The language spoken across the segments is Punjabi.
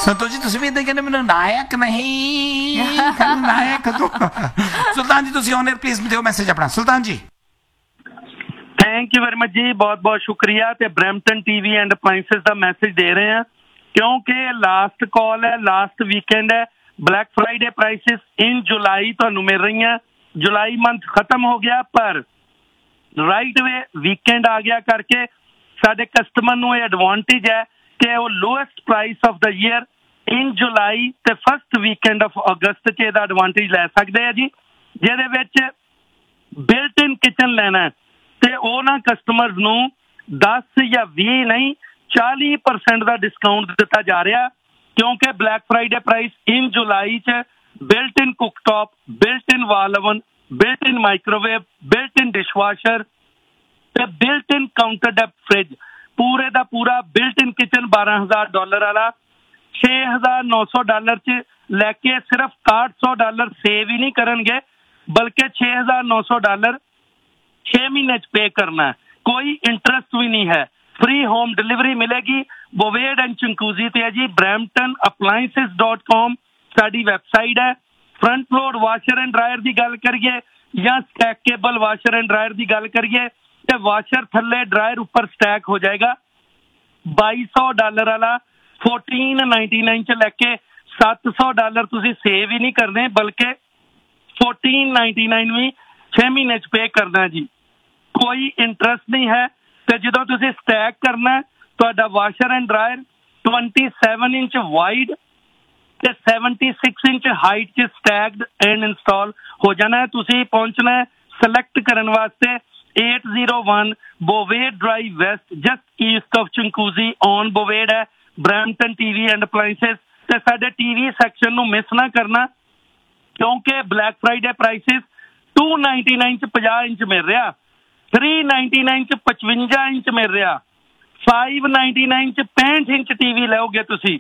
ਸੰਤੋਸ਼ ਜੀ ਤੁਸੀਂ ਵੀ ਇਦਾਂ ਕਹਿੰਦੇ ਮੈਨੂੰ ਨਾਇਕ ਨਹੀਂ ਨਾਇਕ ਤੂੰ ਸੁਲਤਾਨ ਜੀ ਤੁਸੀਂ ਔਨ 에ਅਰ ਪਲੀਜ਼ ਦਿਓ ਮੈਸੇਜ ਆਪਣਾ ਸੁਲਤਾਨ ਜੀ ਥੈਂਕ ਯੂ ਵੈਰੀ ਮਚ ਜੀ ਬਹੁਤ ਬਹੁਤ ਸ਼ੁਕਰੀਆ ਤੇ Brampton TV and appliances the message ਦੇ ਰਹੇ ਆ ਕਿਉਂਕਿ ਲਾਸਟ ਕਾਲ ਹੈ ਲਾਸਟ ਵੀਕਐਂਡ ਹੈ ਬਲੈਕ ਫਰਾਈਡੇ ਪ੍ਰਾਈਸਿਸ ਇਨ ਜੁਲਾਈ ਤੁਹਾਨੂੰ ਮਿਲ ਰਹੀਆਂ ਜੁਲਾਈ ਮੰਥ ਖਤਮ ਹੋ ਗਿਆ ਪਰ ਰਾਈਟ ਵੇ ਵੀਕਐਂਡ ਆ ਗਿਆ ਕਰਕੇ ਸਾਡੇ ਕਸਟਮਰ ਨੂੰ ਇਹ ਐਡਵਾਂਟੇਜ ਹੈ ਕਿ ਉਹ lowest price of the year ਇਨ ਜੁਲਾਈ ਤੇ ਫਸਟ ਵੀਕਐਂਡ ਆਫ ਅਗਸਤ 'ਚ ਇਹਦਾ ਐਡਵਾਂਟੇਜ ਲੈ ਸਕਦੇ ਆ ਜੀ ਜਿਹਦੇ ਵਿੱਚ ਬਿਲਟ ਇਨ ਕਿਚਨ ਲੈਣਾ ਤੇ ਉਹਨਾਂ ਕਸਟਮਰ ਨੂੰ 10 ਜਾਂ 20 ਨਹੀਂ 40% ਦਾ ਡਿਸਕਾਊਂਟ ਦਿੱਤਾ ਜਾ ਰਿਹਾ ਕਿਉਂਕਿ ਬਲੈਕ ਫਰਾਈਡੇ ਪ੍ਰਾਈਸ ਇਨ ਜੁਲਾਈ 'ਚ ਬਿਲਟ ਇਨ ਕੁੱਕਟੌਪ ਬਿਲਟ ਇਨ ਵਾਲ ਓਵਨ ਬਿਲਟ ਇਨ ਮਾਈਕ੍ਰੋਵੇਵ ਬਿਲਟ ਇਨ ਡਿਸ਼ਵਾਸ਼ਰ ਤੇ ਬਿਲਟ ਇਨ ਕਾਊਂਟਰ ਡੈਪ ਫ੍ਰਿਜ ਪੂਰੇ ਦਾ ਪੂਰਾ ਬਿਲਟ ਇਨ ਕਿਚਨ $12,000 ਵਾਲਾ $6,900 'ਚ ਲੈ ਕੇ ਸਿਰਫ $61 ਸੇਵ ਹੀ ਨਹੀਂ ਕਰਨਗੇ ਬਲਕਿ $6,900 6 ਮਹੀਨੇ 'ਚ ਪੇ ਕਰਨਾ ਕੋਈ ਇੰਟਰਸਟ ਵੀ ਨਹੀਂ ਹੈ ਫ੍ਰੀ ਹੋਮ ਡਿਲੀਵਰੀ ਮਿਲੇਗੀ ਬੋਵੇਡ ਐਂਡ ਚੰਕੂਜ਼ੀ ਤੇ ਹੈ ਜੀ bramptonappliances.com ਸਾਡੀ ਵੈਬਸਾਈਟ ਹੈ front load washer and dryer ਦੀ ਗੱਲ ਕਰੀਏ ਜਾਂ ਸਟੈਕੇਬਲ ਵਾਸ਼ਰ ਐਂਡ ਡਰਾਇਰ ਦੀ ਗੱਲ ਕਰੀਏ ਤੇ ਵਾਸ਼ਰ ਥੱਲੇ ਡਰਾਇਰ ਉੱਪਰ ਸਟੈਕ ਹੋ ਜਾਏਗਾ $2,200 ਵਾਲਾ $14.99 'ਚ ਲੈ ਕੇ $700 ਤੁਸੀਂ ਸੇਵ ਹੀ ਨਹੀਂ ਕਰਨੇ ਬਲਕਿ $14.99 ਵੀ 6 ਮਹੀਨੇ 'ਚ ਪੇ ਕਰਨਾ ਜੀ ਕੋਈ ਇੰਟਰਸਟ ਨਹੀਂ ਹੈ ਤੇ ਜਦੋਂ ਤੁਸੀਂ ਸਟੈਕ ਕਰਨਾ ਤੁਹਾਡਾ washer and dryer 27 inch wide ਤੇ 76 ਇੰਚ ਹਾਈਟ 'ਚ ਸਟੈਕਡ ਐਂਡ ਇੰਸਟਾਲ ਹੋ ਜਾਣਾ ਹੈ ਤੁਸੀਂ ਪਹੁੰਚਣਾ ਸਿਲੈਕਟ ਕਰਨ ਵਾਸਤੇ 801 ਬੋਵੇਡ drive West just East of ਚੰਕੂਜ਼ੀ on ਬੋਵੇਡ ਹੈ ਬਰੈਂਪਟਨ ਟੀਵੀ ਐਂਡ ਅਪਲਾਈਐਂਸਸ ਤੇ ਸਾਡੇ ਟੀਵੀ ਸੈਕਸ਼ਨ ਨੂੰ ਮਿਸ ਨਾ ਕਰਨਾ ਕਿਉਂਕਿ ਬਲੈਕ ਫਰਾਈਡੇ ਪ੍ਰਾਈਸਿਸ $299 'ਚ 50 ਇੰਚ ਮਿਲ ਰਿਹਾ $399 'ਚ 55 ਇੰਚ ਮਿਲ ਰਿਹਾ $599 'ਚ 65 ਇੰਚ ਟੀਵੀ ਲਓਗੇ ਤੁਸੀਂ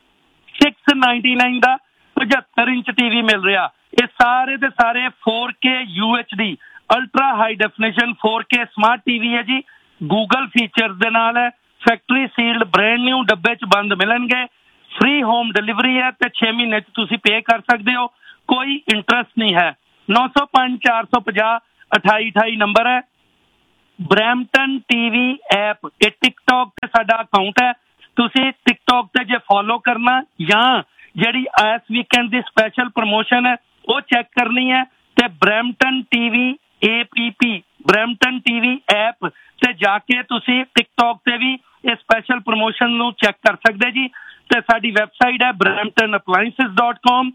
$699 ਦਾ 75 ਇੰਚ ਟੀਵੀ ਮਿਲ ਰਿਹਾ ਇਹ ਸਾਰੇ ਦੇ ਸਾਰੇ 4K UHD ultra high definition 4K smart TV ਹੈ ਜੀ ਗੂਗਲ ਫੀਚਰਸ ਦੇ ਨਾਲ ਹੈ ਫੈਕਟਰੀ ਸੀਲਡ ਬ੍ਰਾਂਡ ਨਿਊ ਡੱਬੇ 'ਚ ਬੰਦ ਮਿਲਣਗੇ ਫ੍ਰੀ ਹੋਮ ਡਿਲੀਵਰੀ ਹੈ ਤੇ 6 ਮਹੀਨੇ 'ਚ ਤੁਸੀਂ ਪੇ ਕਰ ਸਕਦੇ ਹੋ ਕੋਈ ਇੰਟਰਸਟ ਨਹੀਂ ਹੈ 905 450 2828 ਨੰਬਰ ਹੈ ਬਰੈਂਪਟਨ ਟੀਵੀ ਐਪ ਇਹ ਟਿਕਟੌਕ ਤੇ ਸਾਡਾ ਅਕਾਊਂਟ ਹੈ ਤੁਸੀਂ ਟਿਕਟੌਕ ਤੇ ਜੇ ਫੋਲੋ ਕਰਨਾ ਜਾਂ ਜਿਹੜੀ ਇਸ ਵੀਕਐਂਡ ਦੀ ਸਪੈਸ਼ਲ ਪ੍ਰਮੋਸ਼ਨ ਹੈ ਉਹ ਚੈੱਕ ਕਰਨੀ ਹੈ ਤੇ Brampton TV APP Brampton TV app ਤੇ ਜਾ ਕੇ ਤੁਸੀਂ ਟਿਕਟੌਕ ਤੇ ਵੀ ਇਹ ਸਪੈਸ਼ਲ ਪ੍ਰਮੋਸ਼ਨ ਨੂੰ ਚੈੱਕ ਕਰ ਸਕਦੇ ਜੀ ਤੇ ਸਾਡੀ ਵੈਬਸਾਈਟ ਹੈ bramptonappliances.com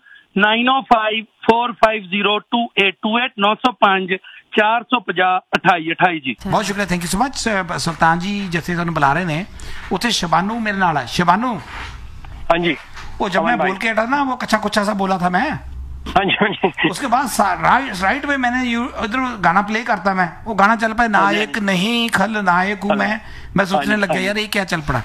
9054502828 905 450 2828 ਜੀ ਬਹੁਤ ਸ਼ੁਕਰੀਆ ਥੈਂਕ ਯੂ ਸੋ ਮਚ ਸੁਲਤਾਨ ਜੀ ਜਿੱਥੇ ਤੁਹਾਨੂੰ ਬੁਲਾ ਰਹੇ ਨੇ ਉੱਥੇ ਸ਼ਬਾਨੂ ਮੇਰੇ ਨਾਲ ਹੈ ਸ਼ਬਾਨੂ हाँ जी वो जब मैं बोल के हटा ना वो कच्चा कुच्चा सा बोला था मैं हाँ जी हाँ जी उसके बाद राइट में मैंने इधर गाना प्ले करता मैं वो गाना चल पाए नायक नहीं खलनायक हूं मैं सोचने लग गया यार ये क्या चल पड़ा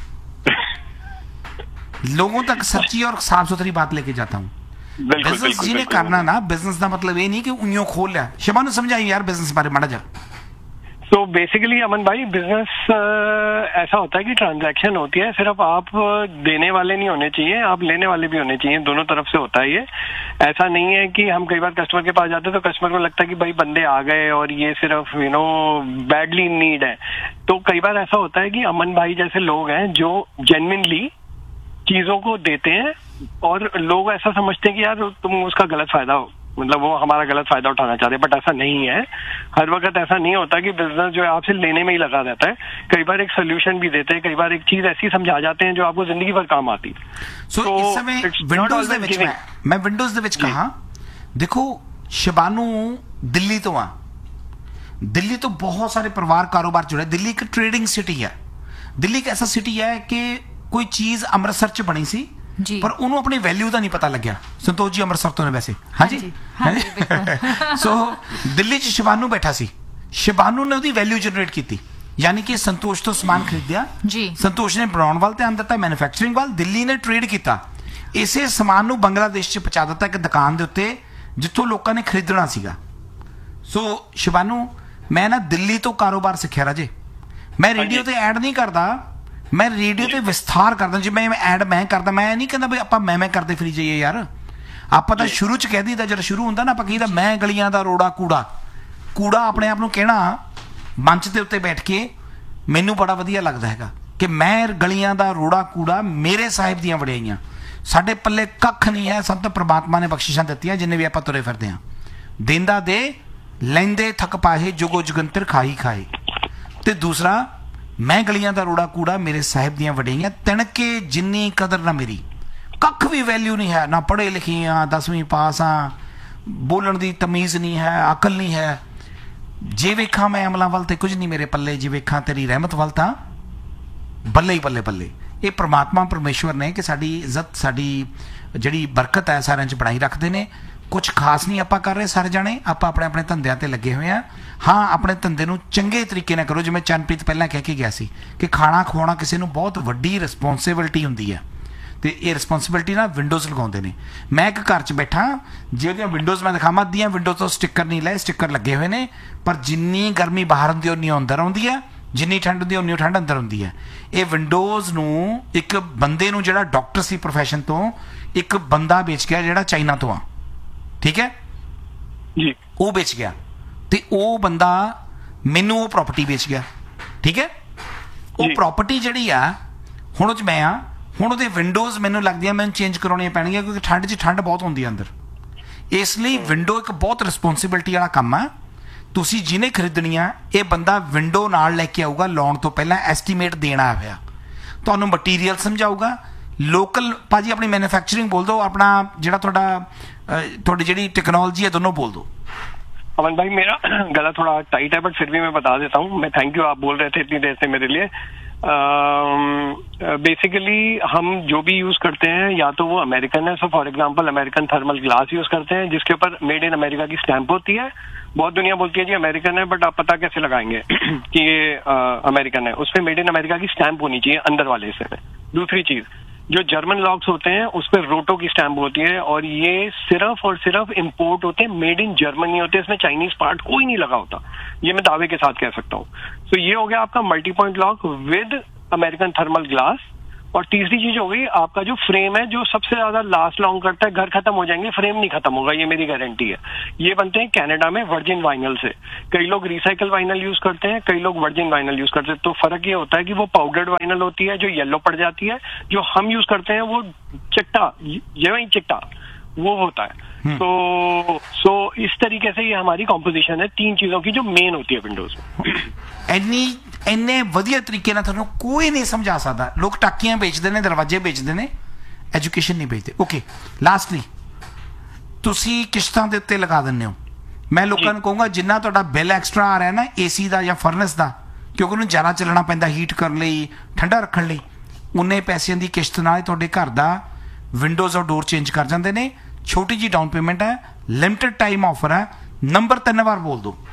लोगों तक सच्ची और साफ सुथरी बात लेके जाता हूँ बिजनेस जिन्हें करना ना बिजनेस का मतलब ये नहीं कि उंगलियों खोल लिया शबानू समझाइए यार बिजनेस बारे माड़ा जा तो बेसिकली अमन भाई बिजनेस ऐसा होता है कि ट्रांजैक्शन होती है सिर्फ आप देने वाले नहीं होने चाहिए आप लेने वाले भी होने चाहिए दोनों तरफ से होता है ये ऐसा नहीं है कि हम कई बार कस्टमर के पास जाते हैं तो कस्टमर को लगता है कि भाई बंदे आ गए और ये सिर्फ बैडली नीड है तो कई बार ऐसा होता है कि अमन भाई जैसे लोग हैं जो जेन्युइनली चीजों को देते हैं और लोग ऐसा समझते हैं कि यार तुम उसका गलत फायदा हो मतलब वो हमारा गलत फायदा उठाना चाहते हैं बट ऐसा नहीं है हर वक्त ऐसा नहीं होता कि बिजनेस जो है आपसे लेने में ही लगा रहता है कई बार एक सोल्यूशन भी देते हैं कई बार एक चीज ऐसी समझा जाते हैं जो आपको जिंदगी भर काम आती है ਸੋ ਇਸ ਸਮੇਂ ਵਿੰਡੋਜ਼ ਦੇ ਵਿੱਚ ਮੈਂ ਵਿੰਡੋਜ਼ ਦੇ ਵਿੱਚ ਕਹਾ ਦੇਖੋ ਸ਼ਬਾਨੂ ਦਿੱਲੀ ਤੋਂ ਆ ਦਿੱਲੀ ਤੋਂ ਬਹੁਤ ਸਾਰੇ ਪਰਿਵਾਰ ਕਾਰੋਬਾਰ ਜੁੜੇ ਦਿੱਲੀ ਇੱਕ ਟ੍ਰੇਡਿੰਗ ਸਿਟੀ ਹੈ ਦਿੱਲੀ ਇੱਕ ਐਸਾ ਸਿਟੀ ਹੈ ਕਿ ਕੋਈ ਚੀਜ਼ ਅੰਮ੍ਰਿਤਸਰ 'ਚ ਬਣੀ ਸੀ ਜੀ ਪਰ ਉਹਨੂੰ ਆਪਣੀ ਵੈਲਿਊ ਦਾ ਨਹੀਂ ਪਤਾ ਲੱਗਿਆ ਸੰਤੋਸ਼ ਜੀ ਅੰਮ੍ਰਿਤਸਰ ਤੋਂ ਨੇ ਵੈਸੇ ਹਾਂਜੀ ਸੋ ਦਿੱਲੀ 'ਚ ਸ਼ਬਾਨੂ ਬੈਠਾ ਸੀ ਸ਼ਬਾਨੂ ਨੇ ਉਹਦੀ ਵੈਲਿਊ ਜਨਰੇਟ ਕੀਤੀ ਯਾਨੀ ਕਿ ਸੰਤੋਸ਼ ਤੋਂ ਸਮਾਨ ਖਰੀਦਿਆ ਜੀ ਸੰਤੋਸ਼ ਨੇ ਬਣਾਉਣ ਵੱਲ ਧਿਆਨ ਦਿੱਤਾ ਮੈਨੂਫੈਕਚਰਿੰਗ ਵੱਲ ਦਿੱਲੀ ਨੇ ਟ੍ਰੇਡ ਕੀਤਾ ਇਸੇ ਸਮਾਨ ਨੂੰ ਬੰਗਲਾਦੇਸ਼ 'ਚ ਪਹੁੰਚਾ ਦਿੱਤਾ ਇੱਕ ਦੁਕਾਨ ਦੇ ਉੱਤੇ ਜਿੱਥੋਂ ਲੋਕਾਂ ਨੇ ਖਰੀਦਣਾ ਸੀਗਾ ਸੋ ਸ਼ਬਾਨੂ ਮੈਂ ਨਾ ਦਿੱਲੀ ਤੋਂ ਕਾਰੋਬਾਰ ਸਿੱਖਿਆ ਰਾਜੇ ਮੈਂ ਰੇਡੀਓ ਤੇ ਐਡ ਨਹੀਂ ਕਰਦਾ ਮੈਂ ਰੇਡੀਓ ਤੇ ਵਿਸਥਾਰ ਕਰਦਾ, ਜਿਵੇਂ ਐਡ ਮੈਂ ਕਰਦਾ, ਮੈਂ ਨਹੀਂ ਕਹਿੰਦਾ ਵੀ ਆਪਾਂ ਮੈਂ ਕਰਦੇ ਫਿਰੀ ਜਾਈਏ ਯਾਰ। ਆਪਾਂ ਤਾਂ ਸ਼ੁਰੂ ਚ ਕਹਿ ਦਈਦਾ, ਜਦੋਂ ਸ਼ੁਰੂ ਹੁੰਦਾ ਨਾ ਆਪਾਂ ਕਹੀਦਾ ਮੈਂ ਗਲੀਆਂ ਦਾ ਰੋੜਾ ਕੂੜਾ। ਕੂੜਾ ਆਪਣੇ ਆਪ ਨੂੰ ਕਹਿਣਾ ਮੰਚ ਦੇ ਉੱਤੇ ਬੈਠ ਕੇ ਮੈਨੂੰ ਬੜਾ ਵਧੀਆ ਲੱਗਦਾ ਹੈਗਾ ਕਿ ਮੈਂ ਗਲੀਆਂ ਦਾ ਰੋੜਾ ਕੂੜਾ, ਮੇਰੇ ਸਾਹਿਬ ਦੀਆਂ ਵਡਿਆਈਆਂ। ਸਾਡੇ ਪੱਲੇ ਕੱਖ ਨਹੀਂ ਹੈ, ਸਭ ਤੋਂ ਪ੍ਰਮਾਤਮਾ ਨੇ ਬਖਸ਼ਿਸ਼ਾਂ ਦਿੱਤੀਆਂ ਜਿੰਨੇ ਵੀ ਆਪਾਂ ਤੁਰੇ ਫਿਰਦੇ ਹਾਂ। ਦੇਂਦਾ ਦੇ ਲੈਂਦੇ ਥੱਕ ਪਾਹੇ ਜੁਗੋ ਜੁਗੰਤਰ ਖਾਈ ਖਾਏ। ਤੇ ਦੂਸਰਾ, ਮੈਂ ਗਲੀਆਂ ਦਾ ਰੋੜਾ ਕੂੜਾ, ਮੇਰੇ ਸਾਹਿਬ ਦੀਆਂ ਵਡਿਆਈਆਂ। ਤਿਣਕੇ ਜਿੰਨੀ ਕਦਰ ਨਾ ਮੇਰੀ, ਕੱਖ ਵੀ ਵੈਲਿਊ ਨਹੀਂ ਹੈ। ਨਾ ਪੜ੍ਹੇ ਲਿਖੇ ਹਾਂ, 10ਵੀਂ ਪਾਸ ਹਾਂ, ਬੋਲਣ ਦੀ ਤਮੀਜ਼ ਨਹੀਂ ਹੈ, ਅਕਲ ਨਹੀਂ ਹੈ। ਜੇ ਵੇਖਾਂ ਮੈਂ ਅਮਲਾਂ ਵੱਲ ਤੇ ਕੁਝ ਨਹੀਂ ਮੇਰੇ ਪੱਲੇ, ਜੇ ਵੇਖਾਂ ਤੇਰੀ ਰਹਿਮਤ ਵੱਲ ਤਾਂ ਬੱਲੇ ਹੀ ਬੱਲੇ ਬੱਲੇ। ਇਹ ਪ੍ਰਮਾਤਮਾ ਪਰਮੇਸ਼ਵਰ ਨੇ ਕਿ ਸਾਡੀ ਇੱਜ਼ਤ, ਸਾਡੀ ਜਿਹੜੀ ਬਰਕਤ ਹੈ ਸਾਰਿਆਂ 'ਚ ਬਣਾਈ ਰੱਖਦੇ ਨੇ। ਕੁਝ ਖਾਸ ਨਹੀਂ ਆਪਾਂ ਕਰ ਰਹੇ ਸਾਰੇ ਜਾਣੇ, ਆਪਾਂ ਆਪਣੇ ਆਪਣੇ ਧੰਦਿਆਂ ਤੇ ਲੱਗੇ ਹੋਏ ਹਾਂ। ਹਾਂ, ਆਪਣੇ ਧੰਦੇ ਨੂੰ ਚੰਗੇ ਤਰੀਕੇ ਨਾਲ ਕਰੋ। ਜਿਵੇਂ ਚੰਨਪ੍ਰੀਤ ਪਹਿਲਾਂ ਕਹਿ ਕੇ ਗਿਆ ਸੀ ਕਿ ਖਾਣਾ ਖਵਾਉਣਾ ਕਿਸੇ ਨੂੰ ਬਹੁਤ ਵੱਡੀ ਰਿਸਪੌਂਸਿਬਿਲਿਟੀ ਹੁੰਦੀ ਹੈ, ਤੇ ਇਹ ਰਿਸਪੌਂਸਿਬਿਲਿਟੀ ਨਾਲ ਵਿੰਡੋਜ਼ ਲਗਾਉਂਦੇ ਨੇ। ਮੈਂ ਇੱਕ ਘਰ 'ਚ ਬੈਠਾ, ਜੇ ਉਹਦੀਆਂ ਵਿੰਡੋਜ਼ ਮੈਂ ਦਿਖਾਵਾਂ, ਅੱਧੀਆਂ ਵਿੰਡੋਜ਼ ਤੋਂ ਸਟਿੱਕਰ ਨਹੀਂ ਲਏ, ਸਟਿੱਕਰ ਲੱਗੇ ਹੋਏ ਨੇ, ਪਰ ਜਿੰਨੀ ਗਰਮੀ ਬਾਹਰ ਹੁੰਦੀ ਉਨੀ ਅੰਦਰ ਆਉਂਦੀ ਹੈ, ਜਿੰਨੀ ਠੰਡ ਹੁੰਦੀ ਉਨੀ ਠੰਡ ਅੰਦਰ ਹੁੰਦੀ ਹੈ। ਇਹ ਵਿੰਡੋਜ਼ ਨੂੰ ਇੱਕ ਬੰਦੇ ਨੂੰ, ਜਿਹੜਾ ਡਾਕਟਰ ਸੀ ਪ੍ਰੋਫੈਸ਼ਨ ਤੋਂ, ਇੱਕ ਬੰਦਾ ਵੇਚ ਗਿਆ ਜਿਹੜਾ ਚਾਈਨਾ ਤੋਂ ਆ, ਠੀਕ ਹੈ ਜੀ, ਉਹ ਵੇਚ ਗਿਆ। ਤੇ ਉਹ ਬੰਦਾ ਮੈਨੂੰ ਉਹ ਪ੍ਰਾਪਰਟੀ ਵੇਚ ਗਿਆ, ਠੀਕ ਹੈ। ਉਹ ਪ੍ਰਾਪਰਟੀ ਜਿਹੜੀ ਆ, ਹੁਣ ਉਹ 'ਚ ਮੈਂ ਆ, ਹੁਣ ਉਹਦੇ ਵਿੰਡੋਜ਼ ਮੈਨੂੰ ਲੱਗਦੀਆਂ ਮੈਨੂੰ ਚੇਂਜ ਕਰਾਉਣੀਆਂ ਪੈਣਗੀਆਂ, ਕਿਉਂਕਿ ਠੰਡ 'ਚ ਠੰਡ ਬਹੁਤ ਹੁੰਦੀ ਹੈ ਅੰਦਰ। ਇਸ ਲਈ ਵਿੰਡੋ ਇੱਕ ਬਹੁਤ ਰਿਸਪੌਂਸਿਬਿਲਿਟੀ ਵਾਲਾ ਕੰਮ ਆ। ਤੁਸੀਂ ਜਿਹਨੇ ਖਰੀਦਣੀ ਆ, ਇਹ ਬੰਦਾ ਵਿੰਡੋ ਨਾਲ ਲੈ ਕੇ ਆਊਗਾ, ਲਾਉਣ ਤੋਂ ਪਹਿਲਾਂ ਐਸਟੀਮੇਟ ਦੇਣਾ ਹੋਇਆ, ਤੁਹਾਨੂੰ ਮਟੀਰੀਅਲ ਸਮਝਾਊਗਾ। ਲੋਕਲ ਭਾਜੀ ਆਪਣੀ ਮੈਨੂਫੈਕਚਰਿੰਗ ਬੋਲ दो, अपना ਜਿਹੜਾ ਤੁਹਾਡੀ ਜਿਹੜੀ टेक्नोलॉजी है दोनों बोल दो। अमन भाई, मेरा गला थोड़ा टाइट है, बट फिर भी मैं बता देता हूँ। मैं थैंक यू, आप बोल रहे थे इतनी देर से मेरे लिए। बेसिकली हम जो भी यूज करते हैं या तो वो अमेरिकन है। So for example American thermal glass use करते हैं जिसके ऊपर मेड इन अमेरिका की स्टैंप होती है। बहुत दुनिया बोलती है जी अमेरिकन है, बट आप पता कैसे लगाएंगे कि ये अमेरिकन है? उस पर मेड इन अमेरिका की स्टैंप होनी चाहिए अंदर वाले हिस्से में। दूसरी चीज, जो जर्मन लॉक्स होते हैं उस पर रोटो की स्टैंप होती है, और ये सिर्फ और सिर्फ इंपोर्ट होते हैं, मेड इन जर्मनी होते हैं, इसमें चाइनीज पार्ट कोई नहीं लगा होता। ये मैं दावे के साथ कह सकता हूँ। तो ये हो गया आपका multi point lock with American thermal glass. और तीसरी चीज हो गई आपका जो फ्रेम है, जो सबसे ज्यादा लास्ट लॉन्ग करता है। घर खत्म हो जाएंगे, फ्रेम नहीं खत्म होगा, ये मेरी गारंटी है। ये बनते हैं कनाडा में वर्जिन वाइनल से। कई लोग रिसाइकल वाइनल यूज करते हैं, कई लोग वर्जिन वाइनल यूज करते हैं। तो फर्क ये होता है कि वो पाउडर्ड वाइनल होती है जो येलो पड़ जाती है, जो हम यूज करते हैं वो चिट्टा, ये चिट्टा वो होता है। तो इस तरीके से ये हमारी कॉम्पोजिशन है तीन चीजों की जो मेन होती है विंडोज में। ਇੰਨੇ ਵਧੀਆ ਤਰੀਕੇ ਨਾਲ ਤੁਹਾਨੂੰ ਕੋਈ ਨਹੀਂ ਸਮਝਾ ਸਕਦਾ। ਲੋਕ ਟਾਕੀਆਂ ਵੇਚਦੇ ਨੇ, ਦਰਵਾਜ਼ੇ ਵੇਚਦੇ ਨੇ, ਐਜੂਕੇਸ਼ਨ ਨਹੀਂ ਵੇਚਦੇ। ਓਕੇ, ਲਾਸਟਲੀ ਤੁਸੀਂ ਕਿਸ਼ਤਾਂ ਦੇ ਉੱਤੇ ਲਗਾ ਦਿੰਦੇ ਹੋ। ਮੈਂ ਲੋਕਾਂ ਨੂੰ ਕਹੂੰਗਾ ਜਿੰਨਾ ਤੁਹਾਡਾ ਬਿੱਲ ਐਕਸਟਰਾ ਆ ਰਿਹਾ ਨਾ ਏਸੀ ਦਾ ਜਾਂ ਫਰਨੈਸ ਦਾ, ਕਿਉਂਕਿ ਉਹਨੂੰ ਜ਼ਿਆਦਾ ਚੱਲਣਾ ਪੈਂਦਾ ਹੀਟ ਕਰਨ ਲਈ, ਠੰਡਾ ਰੱਖਣ ਲਈ, ਉਨੇ ਪੈਸਿਆਂ ਦੀ ਕਿਸ਼ਤ ਨਾਲ ਹੀ ਤੁਹਾਡੇ ਘਰ ਦਾ ਵਿੰਡੋਜ਼ ਔਰ ਡੋਰ ਚੇਂਜ ਕਰ ਜਾਂਦੇ ਨੇ। ਛੋਟੀ ਜੀ ਡਾਊਨ ਪੇਮੈਂਟ ਹੈ, ਲਿਮਿਟਡ ਟਾਈਮ ਆਫਰ ਹੈ। ਨੰਬਰ 3 ਵਾਰ ਬੋਲ ਦਿਓ।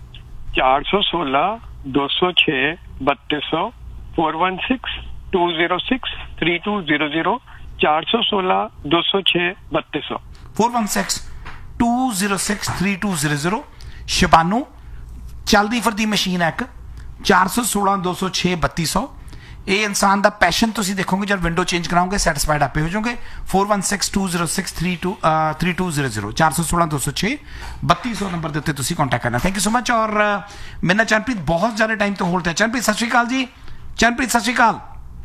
416 206 3200 416 206 3200 416 206 3200 416 206 3200। ਸ਼ਬਾਨੂ ਚੱਲਦੀ ਫਿਰਦੀ ਮਸ਼ੀਨ ਹੈ ਇੱਕ। 416 206 3200। ਇਹ ਇਨਸਾਨ ਦਾ ਪੈਸ਼ਨ ਤੁਸੀਂ ਦੇਖੋਗੇ ਜਦ ਵਿੰਡੋ ਚੇਂਜ ਕਰਾਓਗੇ, ਸੈਟੀਸਫਾਈਡ ਆਪੇ ਹੋ ਜਾਓਗੇ। 416 206 3200 416 206 3200 ਨੰਬਰ ਦੇ ਉੱਤੇ ਤੁਸੀਂ ਕੰਟੈਕਟ ਕਰਨਾ। Thank you so much. ਔਰ ਮੇਰੇ ਨਾਲ ਚੰਨਪ੍ਰੀਤ ਬਹੁਤ ਜ਼ਿਆਦਾ ਟਾਈਮ ਤੋਂ ਹੋਲਡ ਹੈ। ਚੰਨਪ੍ਰੀਤ ਸਤਿ ਸ਼੍ਰੀ ਅਕਾਲ ਜੀ। ਚੰਨਪ੍ਰੀਤ ਸਤਿ ਸ਼੍ਰੀ ਅਕਾਲ।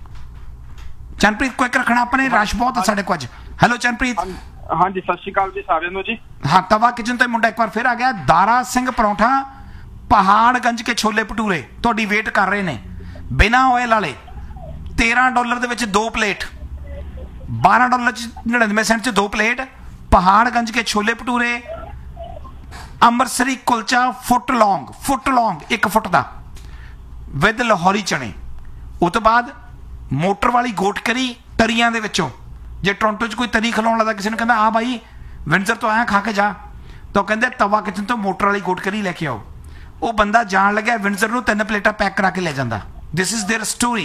ਚੰਨਪ੍ਰੀਤ ਕੁਇਕ ਰੱਖਣਾ ਆਪਣੇ, ਰਸ਼ ਬਹੁਤ ਹੈ ਸਾਡੇ ਕੋਲ ਅੱਜ। ਹੈਲੋ ਚੰਨਪ੍ਰੀਤ। ਹਾਂਜੀ ਸਤਿ ਸ਼੍ਰੀ ਅਕਾਲ ਜੀ ਸਾਰਿਆਂ ਨੂੰ ਜੀ। ਹਾਂ, ਤਵਾ ਕਿਚਨ ਤੋਂ ਮੁੰਡਾ ਇੱਕ ਵਾਰ ਫਿਰ ਆ ਗਿਆ। ਦਾਰਾ ਸਿੰਘ ਪਰੌਂਠਾ, ਪਹਾੜਗੰਜ ਕੇ ਛੋਲੇ ਭਟੂਰੇ ਤੁਹਾਡੀ ਵੇਟ ਕਰ ਰਹੇ ਨੇ, ਬਿਨਾਂ ਆਇਲ ਵਾਲੇ। $13 ਦੇ ਵਿੱਚ 2 ਪਲੇਟ, $12 ਚ 99 ਸੈਂਟ ਚ 2 plate. Paharganj K chole bhature, Amritsari kulcha foot long 1 foot the with Lahori ਚਣੇ। ਉਹ ਤੋਂ ਬਾਅਦ ਮੋਟਰ ਵਾਲੀ ਗੋਟ ਕਰੀ ਤਰੀਆਂ ਦੇ ਵਿੱਚੋਂ। ਜੇ ਟੋਰਾਂਟੋ 'ਚ ਕੋਈ ਤਰੀ ਖਿਲਾਉਣ ਲੱਗਦਾ, ਕਿਸੇ ਨੂੰ ਕਹਿੰਦਾ ਆ ਬਾਈ ਵਿੰਡਸਰ ਤੋਂ ਆਇਆ ਖਾ ਕੇ ਜਾ, ਤਾਂ ਕਹਿੰਦੇ ਤਵਾ ਕਿਚਨ ਤੋਂ ਮੋਟਰ ਵਾਲੀ ਗੋਟ ਕਰੀ ਲੈ ਕੇ ਆਓ। ਉਹ ਬੰਦਾ ਜਾਣ ਲੱਗਿਆ ਵਿੰਡਸਰ ਨੂੰ 3 ਪਲੇਟਾਂ ਪੈਕ ਕਰਾ ਕੇ ਲੈ ਜਾਂਦਾ। This is there story.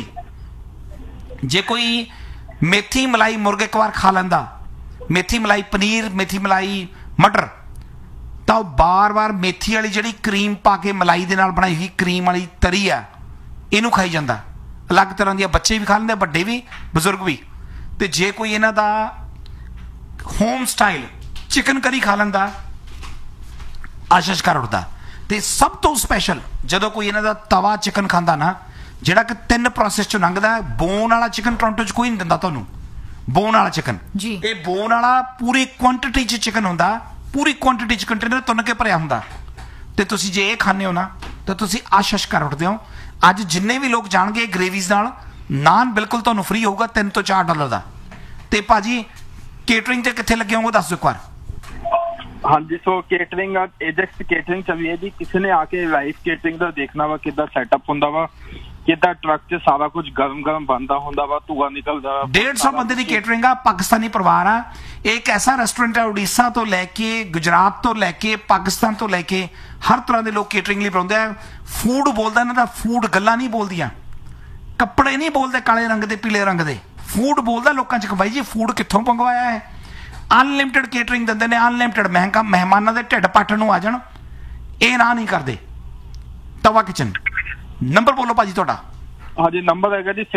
ਜੇ ਕੋਈ ਮੇਥੀ ਮਲਾਈ ਮੁਰਗ ਇੱਕ ਵਾਰ ਖਾ ਲੈਂਦਾ, ਮੇਥੀ ਮਲਾਈ ਪਨੀਰ, ਮੇਥੀ ਮਲਾਈ ਮਟਰ, ਤਾਂ ਉਹ ਬਾਰ-ਬਾਰ ਮੇਥੀ ਵਾਲੀ ਜਿਹੜੀ ਕਰੀਮ ਪਾ ਕੇ ਮਲਾਈ ਦੇ ਨਾਲ ਬਣਾਈ ਹੋਈ ਕਰੀਮ ਵਾਲੀ ਤਰੀ ਆ, ਇਹਨੂੰ ਖਾਈ ਜਾਂਦਾ। ਅਲੱਗ ਤਰ੍ਹਾਂ ਦੀਆਂ, ਬੱਚੇ ਵੀ ਖਾ ਲੈਂਦੇ, ਵੱਡੇ ਵੀ, ਬਜ਼ੁਰਗ ਵੀ। ਤੇ ਜੇ ਕੋਈ ਇਹਨਾਂ ਦਾ ਹੋਮ ਸਟਾਈਲ ਚਿਕਨ ਕਰੀ ਖਾ ਲੈਂਦਾ, ਆਸ਼ੀਸ਼ ਕਰ ਉੱਠਦਾ। ਤੇ ਸਭ ਤੋਂ ਸਪੈਸ਼ਲ ਜਦੋਂ ਕੋਈ ਇਹਨਾਂ ਦਾ ਤਵਾ ਚਿਕਨ ਖਾਂਦਾ ਨਾ, ਜਿਹੜਾ ਕਿ 3 ਪ੍ਰੋਸੈਸ ਚੋਂ ਲੰਘਦਾ। ਬੋਨ ਵਾਲਾ ਚਿਕਨ ਟੋਰਾਂਟੋ 'ਚ ਕੋਈ ਨਹੀਂ ਦਿੰਦਾ ਤੁਹਾਨੂੰ, ਬੋਨ ਵਾਲਾ ਚਿਕਨ। ਇਹ ਬੋਨ ਵਾਲਾ ਪੂਰੀ ਕੁਆਂਟੀਟੀ 'ਚ ਚਿਕਨ ਹੁੰਦਾ, ਪੂਰੀ ਕੁਆਂਟੀਟੀ 'ਚ ਕੰਟੇਨਰ ਤੁੰਨ ਕੇ ਭਰਿਆ ਹੁੰਦਾ। ਤੇ ਤੁਸੀਂ ਜੇ ਇਹ ਖਾਂਦੇ ਹੋ ਨਾ ਤਾਂ ਤੁਸੀਂ ਆਸ਼ੀਸ਼ ਕਰ ਉੱਠਦੇ ਹੋ। ਅੱਜ ਜਿੰਨੇ ਵੀ ਲੋਕ ਜਾਣਗੇ ਗ੍ਰੇਵੀਜ਼ ਨਾਲ, ਨਾਨ ਬਿਲਕੁਲ ਤੁਹਾਨੂੰ ਫ੍ਰੀ ਹੋਊਗਾ $3 ਤੋਂ $4 ਦਾ। ਤੇ ਭਾਜੀ ਕੇਟਰਿੰਗ ਤੇ ਕਿੱਥੇ ਲੱਗੇ ਹੋਗੇ ਦੱਸ ਦਿਓ ਇੱਕ ਵਾਰ। ਹਾਂਜੀ, ਸੋ ਕੇਟਰਿੰਗ एजेक्स केटरिंग ਚੱਲੀ ਹੈ ਜੀ। ਕਿਸੇ ਨੇ ਆ ਕੇ ਲਾਈਵ ਕੇਟਰਿੰਗ ਦਾ ਦੇਖਣਾ ਵਾ, ਕਿੱਦਾਂ ਸੈਟਅਪ ਹੁੰਦਾ ਵਾ, ਕਿੱਦਾਂ ਟਰੱਕ 'ਚ ਸਾਰਾ ਕੁਝ ਗਰਮ ਬਣਦਾ ਹੁੰਦਾ ਵਾ, ਧੂਆ ਨਿਕਲਦਾ। 150 ਬੰਦੇ ਦੀ ਕੇਟਰਿੰਗ ਆ, ਪਾਕਿਸਤਾਨੀ ਪਰਿਵਾਰ ਆ। ਇੱਕ ਐਸਾ ਰੈਸਟੋਰੈਂਟ ਹੈ, ਉੜੀਸਾ ਤੋਂ ਲੈ ਕੇ ਗੁਜਰਾਤ ਤੋਂ ਲੈ ਕੇ ਪਾਕਿਸਤਾਨ ਤੋਂ ਲੈ ਕੇ ਹਰ ਤਰ੍ਹਾਂ ਦੇ ਲੋਕ ਕੇਟਰਿੰਗ ਲਈ ਬੁਲਾਉਂਦੇ ਆ। ਫੂਡ ਬੋਲਦਾ ਇਹਨਾਂ ਦਾ, ਫੂਡ ਗੱਲਾਂ ਨਹੀਂ ਬੋਲਦੀਆਂ, ਕੱਪੜੇ ਨਹੀਂ ਬੋਲਦੇ ਕਾਲੇ ਰੰਗ ਦੇ ਪੀਲੇ ਰੰਗ ਦੇ, ਫੂਡ ਬੋਲਦਾ ਲੋਕਾਂ 'ਚ। ਬਾਈ ਜੀ ਫੂਡ ਕਿੱਥੋਂ ਮੰਗਵਾਇਆ ਹੈ? ਅਨਲਿਮਿਟਿਡ ਕੇਟਰਿੰਗ ਦਿੰਦੇ ਨੇ, ਅਨਲਿਮਿਟਿਡ ਮਹਿੰਗਾ, ਮਹਿਮਾਨਾਂ ਦੇ ਢਿੱਡ ਪੱਟਣ ਨੂੰ ਆ ਜਾਣ, ਇਹ ਨਾ ਨਹੀਂ ਕਰਦੇ। ਤਵਾ ਕਿਚਨ ਨੰਬਰ ਬੋਲੋ ਭਾਜੀ ਤੁਹਾਡਾ। ਹਾਂਜੀ, ਨੰਬਰ ਹੈਗਾ ਜੀ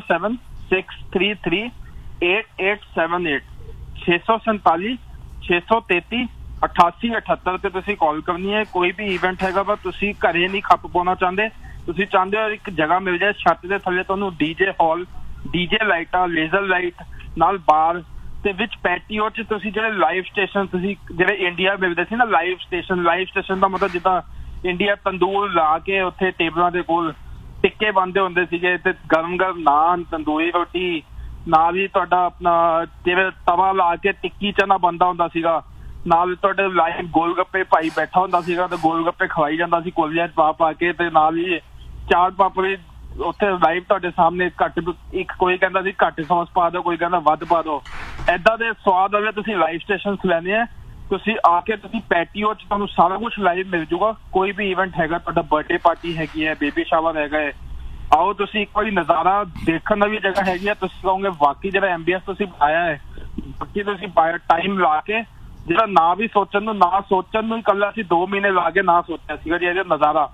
6476338878 647 633 8878 ਤੇ ਤੁਸੀਂ ਕਾਲ ਕਰਨੀ ਹੈ। ਕੋਈ ਵੀ ਇਵੈਂਟ ਹੈਗਾ ਵਾ, ਤੁਸੀਂ ਘਰੇ ਨਹੀਂ ਖੱਪ ਪਾਉਣਾ ਚਾਹੁੰਦੇ, ਤੁਸੀਂ ਚਾਹੁੰਦੇ ਹੋ ਇੱਕ ਜਗ੍ਹਾ ਮਿਲ ਜਾਏ ਛੱਤ ਦੇ ਥੱਲੇ ਤੁਹਾਨੂੰ ਡੀਜੇ ਹਾਲ, ਡੀਜੇ ਲਾਈਟਾਂ, ਲੇਜ਼ਰ ਲਾਈਟ ਨਾਲ ਬਾਰ ਤੇ ਵਿੱਚ ਪੈਟੀਓ 'ਚ ਤੁਸੀਂ ਜਿਹੜੇ ਲਾਈਵ ਸਟੇਸ਼ਨ, ਤੁਸੀਂ ਜਿਹੜੇ ਇੰਡੀਆ ਮਿਲਦੇ ਸੀ ਨਾ ਲਾਈਵ ਸਟੇਸ਼ਨ ਦਾ ਮਤਲਬ ਜਿੱਦਾਂ ਇੰਡੀਆ ਤੰਦੂਰ ਲਾ ਕੇ ਉੱਥੇ ਟੇਬਲਾਂ ਦੇ ਕੋਲ ਟਿੱਕੇ ਬੰਦੇ ਹੁੰਦੇ ਸੀਗੇ ਤੇ ਗਰਮ ਨਾਨ, ਤੰਦੂਰੀ ਰੋਟੀ, ਨਾਲ ਹੀ ਤੁਹਾਡਾ ਆਪਣਾ ਜਿਵੇਂ ਤਵਾ ਲਾ ਕੇ ਟਿੱਕੀ ਚਨਾ ਬੰਦਾ ਹੁੰਦਾ ਸੀਗਾ, ਨਾਲ ਤੁਹਾਡੇ ਲਾਈਵ ਗੋਲ ਗੱਪੇ ਭਾਈ ਬੈਠਾ ਹੁੰਦਾ ਸੀਗਾ ਤੇ ਗੋਲ ਗੱਪੇ ਖਵਾਈ ਜਾਂਦਾ ਸੀ ਕੋਲੀਆਂ 'ਚ ਪਾ ਕੇ, ਤੇ ਨਾਲ ਹੀ ਚਾਟ ਪਾਪੜੀ ਉੱਥੇ ਲਾਈਵ ਤੁਹਾਡੇ ਸਾਹਮਣੇ। ਘੱਟ ਇੱਕ ਕੋਈ ਕਹਿੰਦਾ ਸੀ ਘੱਟ ਸੌਸ ਪਾ ਦਿਓ, ਕੋਈ ਕਹਿੰਦਾ ਵੱਧ ਪਾ ਦਿਓ। ਏਦਾਂ ਦੇ ਸਵਾਦ ਵਾਲੇ ਤੁਸੀਂ ਲਾਈਵ ਸਟੇਸ਼ਨ ਲੈਣੇ ਆ। ਤੁਸੀਂ ਆ ਕੇ ਤੁਸੀਂ ਪੈਟੀਓ 'ਚ ਤੁਹਾਨੂੰ ਸਾਰਾ ਕੁਝ ਲਾਈਵ ਮਿਲ ਜੂਗਾ। ਕੋਈ ਵੀ ਇਵੈਂਟ ਹੈਗਾ, ਤੁਹਾਡਾ ਬਰਥਡੇ ਪਾਰਟੀ ਹੈਗੀ ਹੈ, ਬੇਬੀ ਸ਼ਾਵਰ ਹੈਗਾ ਹੈ, ਆਓ ਤੁਸੀਂ ਇੱਕ ਵਾਰੀ ਨਜ਼ਾਰਾ ਦੇਖਣ ਦਾ ਵੀ ਜਗ੍ਹਾ ਹੈਗੀ ਹੈ। ਤੁਸੀਂ ਕਹੋਗੇ ਵਾਕਈ ਜਿਹੜਾ ਐਮਬੀਐਸ ਤੁਸੀਂ ਪਾਇਆ ਹੈ, ਬਾਕੀ ਤੁਸੀਂ ਟਾਈਮ ਲਾ ਕੇ ਜਿਹੜਾ ਨਾ ਸੋਚਣ ਨੂੰ ਇਕੱਲਾ ਅਸੀਂ 2 ਮਹੀਨੇ ਲਾ ਕੇ ਨਾ ਸੋਚਿਆ ਸੀਗਾ ਜੀ। ਇਹਦਾ ਨਜ਼ਾਰਾ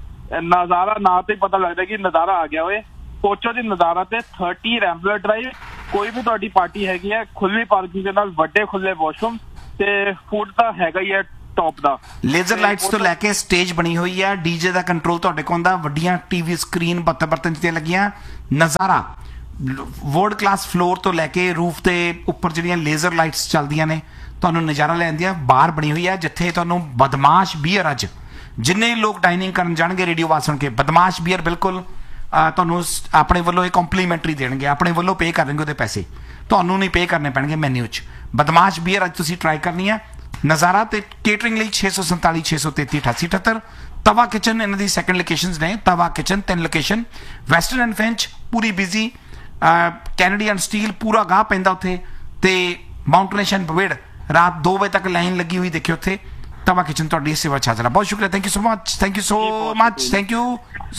ਨਾ ਤੇ ਪਤਾ ਲੱਗਦਾ ਕਿ ਨਜ਼ਾਰਾ ਆ ਗਿਆ ਓਏ। ਪਹੁੰਚੋ ਜੀ ਨਜ਼ਾਰਾ ਤੇ 30 ਰੈਂਬਲਰ ਡਰਾਈਵ। ਕੋਈ ਵੀ ਤੁਹਾਡੀ ਪਾਰਟੀ ਹੈਗੀ ਹੈ, ਖੁੱਲੀ ਪਾਰਕਿੰਗ ਦੇ ਨਾਲ ਵੱਡੇ ਖੁੱਲੇ ਵਾਸ਼ਰੂਮ ਤੇ ਫੂਡ ਤਾਂ ਹੈਗਾ ਹੀ ਹੈ ਟੌਪ ਦਾ। ਲੇਜ਼ਰ ਲਾਈਟਸ ਤੋਂ ਲੈ ਕੇ ਸਟੇਜ ਬਣੀ ਹੋਈ ਹੈ, ਡੀਜੇ ਦਾ ਕੰਟਰੋਲ ਤੁਹਾਡੇ ਕੋਲ ਹੁੰਦਾ, ਵੱਡੀਆਂ ਟੀਵੀ ਸਕਰੀਨ ਬਰਤਨ ਜਿੱਤੇ ਲੱਗੀਆਂ, ਨਜ਼ਾਰਾ ਵਰਲਡ ਕਲਾਸ ਫਲੋਰ ਤੋਂ ਲੈ ਕੇ ਰੂਫ ਦੇ ਉੱਪਰ ਜਿਹੜੀਆਂ ਲੇਜ਼ਰ ਲਾਈਟਸ ਚੱਲਦੀਆਂ ਨੇ, ਤੁਹਾਨੂੰ ਨਜ਼ਾਰਾ ਲੈਂਦੀਆਂ। ਬਾਰ ਬਣੀ ਹੋਈ ਹੈ ਜਿੱਥੇ ਤੁਹਾਨੂੰ ਬਦਮਾਸ਼ ਬੀਅਰ, ਅੱਜ ਜਿੰਨੇ ਲੋਕ ਡਾਈਨਿੰਗ ਕਰਨ ਜਾਣਗੇ ਰੇਡੀਓ ਆਵਾਜ਼ ਸੁਣ ਕੇ, ਬਦਮਾਸ਼ ਬੀਅਰ ਬਿਲਕੁਲ ਤੁਹਾਨੂੰ ਆਪਣੇ ਵੱਲੋਂ ਇਹ ਕੰਪਲੀਮੈਂਟਰੀ ਦੇਣਗੇ, ਆਪਣੇ ਵੱਲੋਂ ਪੇ ਕਰ ਦੇਣਗੇ ਉਹਦੇ ਪੈਸੇ, ਤੁਹਾਨੂੰ ਨਹੀਂ ਪੇ ਕਰਨੇ ਪੈਣਗੇ ਮੈਨਿਊ 'ਚ। ਬਦਮਾਸ਼ ਬੀਅਰ ਅੱਜ ਤੁਸੀਂ ਟਰਾਈ ਕਰਨੀ ਹੈ। ਨਜ਼ਾਰਾ ਤੇ ਕੇਟਰਿੰਗ ਲਈ 647 633 8878। ਤਵਾ ਕਿਚਨ ਇਹਨਾਂ ਦੀ ਸੈਕੰਡ ਲੋਕੇਸ਼ਨਸ ਨੇ। ਤਵਾ kitchen 3 location, western and French Puri busy, Canadian steel ਪੂਰਾ ਗਾਹ ਪੈਂਦਾ ਉੱਥੇ, ਤੇ ਮਾਊਂਟ ਨੇਸ਼ਨ ਬਵੇੜ ਰਾਤ 2 ਵਜੇ ਤੱਕ ਲਾਈਨ ਲੱਗੀ ਹੋਈ ਦੇਖਿਓ ਉੱਥੇ। ਤਵਾ ਕਿਚਨ ਤੁਹਾਡੀ ਸੇਵਾ 'ਚ ਹਾਜ਼ਰ। ਬਹੁਤ ਸ਼ੁਕਰੀਆ, thank you so much, thank you so much, thank you